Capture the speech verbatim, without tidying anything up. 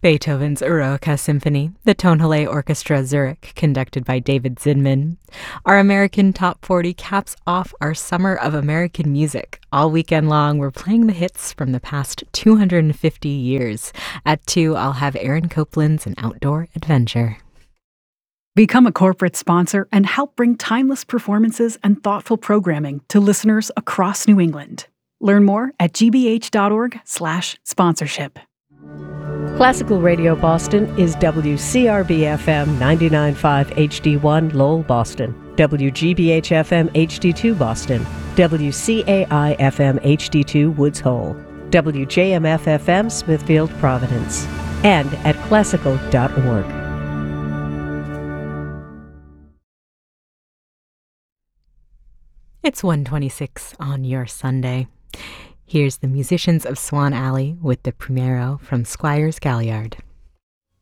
Beethoven's Eroica Symphony, the Tonhalle Orchestra Zurich, conducted by David Zinman. Our American Top forty caps off our Summer of American Music. All weekend long, we're playing the hits from the past two hundred fifty years. At two, I'll have Aaron Copland's An Outdoor Adventure. Become a corporate sponsor and help bring timeless performances and thoughtful programming to listeners across New England. Learn more at gbh.org slash sponsorship. Classical Radio Boston is W C R B F M ninety-nine point five H D one Lowell, Boston, W G B H F M H D two Boston, W C A I F M H D two Woods Hole, W J M F F M Smithfield, Providence, and at classical dot org. It's one twenty-six on your Sunday. Here's the musicians of Swan Alley with the Primero from Squires Galliard.